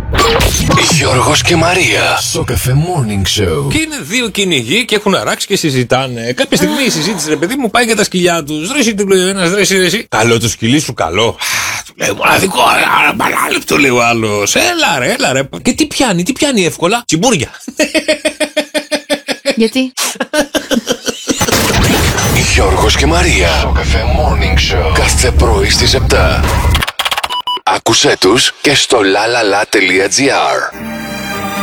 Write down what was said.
Γιώργος και Μαρία στο Cafe Morning Show. Και είναι δύο κυνηγοί και έχουν αράξει και συζητάνε. Κάποια στιγμή η συζήτηση, ρε παιδί μου, πάει για τα σκυλιά του. Ρε εσύ, του λέει ο ένας, ρε εσύ. Καλό το σκυλί σου, καλό. Του λέει μοναδικό, παράληπτο, λέει ο άλλος. Έλα ρε. Και τι πιάνει εύκολα? Τσιμπούρια. Γιατί? Γιώργος και Μαρία στο Cafe Morning Show. Κάθε πρωί στις 7. Άκουσέ τους και στο lalala.gr.